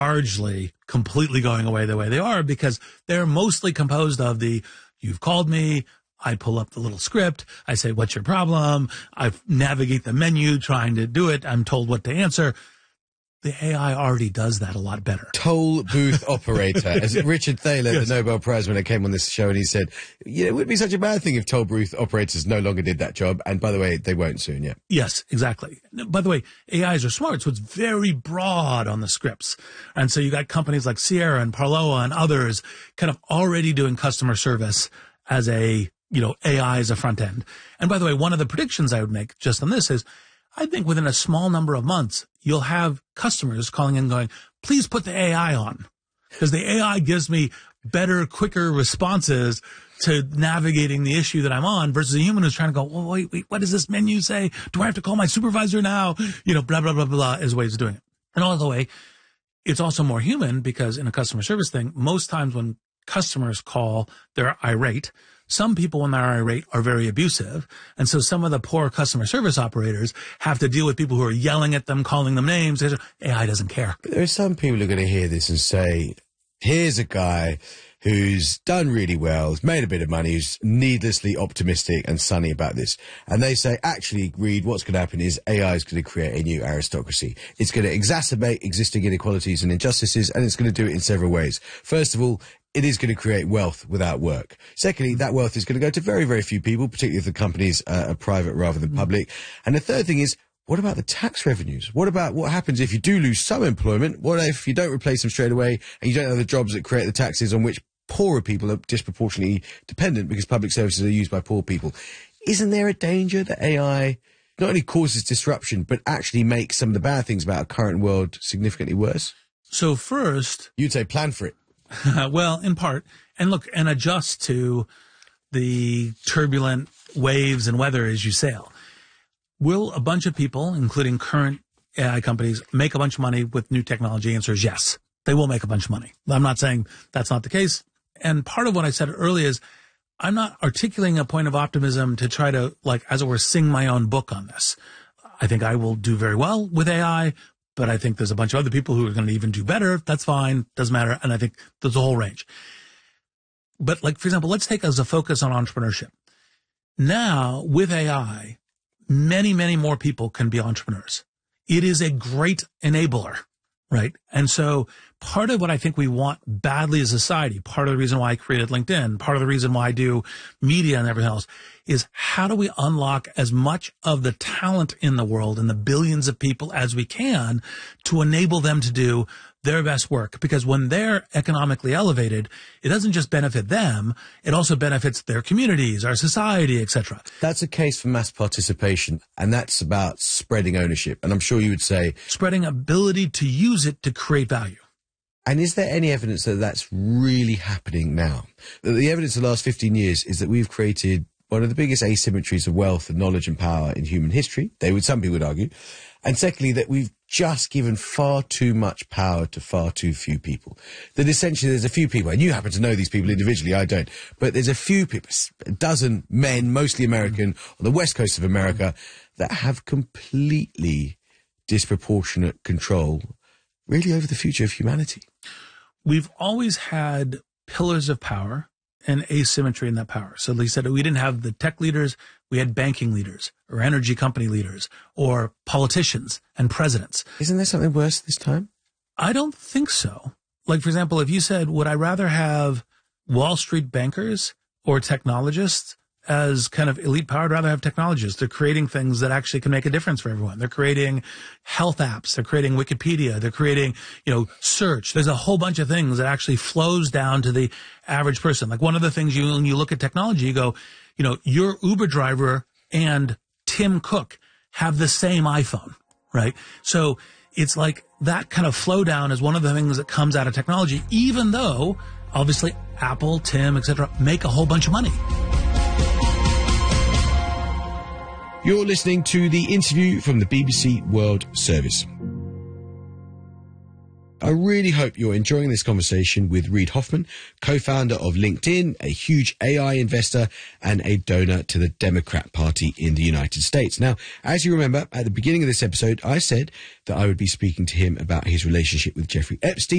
largely completely going away the way they are because they're mostly composed of you've called me, I pull up the little script, I say, what's your problem? I navigate the menu trying to do it. I'm told what to answer. The AI already does that a lot better. Toll booth operator. As Richard Thaler, yes, the Nobel Prize winner, came on this show and he said, it wouldn't be such a bad thing if toll booth operators no longer did that job. And by the way, they won't soon yet. Yes, exactly. By the way, AIs are smart, so it's very broad on the scripts. And so you got companies like Sierra and Parloa and others kind of already doing customer service as AI as a front end. And by the way, one of the predictions I would make just on this is, I think within a small number of months, you'll have customers calling in going, please put the AI on. Because the AI gives me better, quicker responses to navigating the issue that I'm on versus a human who's trying to go, well, wait, what does this menu say? Do I have to call my supervisor now? Blah, blah, blah, blah, is ways of doing it. And by the way, it's also more human because in a customer service thing, most times when customers call, they're irate. Some people, when they're irate, are very abusive. And so some of the poor customer service operators have to deal with people who are yelling at them, calling them names. AI doesn't care. But there are some people who are going to hear this and say, here's a guy who's done really well, has made a bit of money, who's needlessly optimistic and sunny about this. And they say, actually, Reed, what's going to happen is AI is going to create a new aristocracy. It's going to exacerbate existing inequalities and injustices, and it's going to do it in several ways. First of all, it is going to create wealth without work. Secondly, that wealth is going to go to very, very few people, particularly if the companies are private rather than public. And the third thing is, what about the tax revenues? What about what happens if you do lose some employment? What if you don't replace them straight away and you don't have the jobs that create the taxes on which poorer people are disproportionately dependent because public services are used by poor people? Isn't there a danger that AI not only causes disruption, but actually makes some of the bad things about our current world significantly worse? So first... You'd say plan for it. Well, in part, and look, and adjust to the turbulent waves and weather as you sail. Will a bunch of people, including current AI companies, make a bunch of money with new technology? Answer is yes. They will make a bunch of money. I'm not saying that's not the case. And part of what I said earlier is I'm not articulating a point of optimism to try to, as it were, sing my own book on this. I think I will do very well with AI. But I think there's a bunch of other people who are going to even do better. That's fine. Doesn't matter. And I think there's a whole range. But for example, let's take as a focus on entrepreneurship. Now, with AI, many, many more people can be entrepreneurs. It is a great enabler, right? And so part of what I think we want badly as a society, part of the reason why I created LinkedIn, part of the reason why I do media and everything else, is how do we unlock as much of the talent in the world and the billions of people as we can to enable them to do their best work? Because when they're economically elevated, it doesn't just benefit them, it also benefits their communities, our society, etc. That's a case for mass participation, and that's about spreading ownership. And I'm sure you would say... spreading ability to use it to create value. And is there any evidence that that's really happening now? The evidence of the last 15 years is that we've created one of the biggest asymmetries of wealth and knowledge and power in human history. Some people would argue. And secondly, that we've just given far too much power to far too few people. That essentially there's a few people, and you happen to know these people individually, I don't, but there's a few people, a dozen men, mostly American, on the west coast of America, that have completely disproportionate control really over the future of humanity. We've always had pillars of power and asymmetry in that power. So they said we didn't have the tech leaders, we had banking leaders or energy company leaders or politicians and presidents. Isn't there something worse this time? I don't think so. For example, if you said, would I rather have Wall Street bankers or technologists as kind of elite power? I'd rather have technologists. They're creating things that actually can make a difference for everyone. They're creating health apps. They're creating Wikipedia. They're creating, search. There's a whole bunch of things that actually flows down to the average person. One of the things when you look at technology, you go, your Uber driver and Tim Cook have the same iPhone, right? So it's that kind of flow down is one of the things that comes out of technology, even though obviously Apple, Tim, etc., make a whole bunch of money. You're listening to the interview from the BBC World Service. I really hope you're enjoying this conversation with Reid Hoffman, co-founder of LinkedIn, a huge AI investor, and a donor to the Democrat Party in the United States. Now, as you remember, at the beginning of this episode, I said that I would be speaking to him about his relationship with Jeffrey Epstein.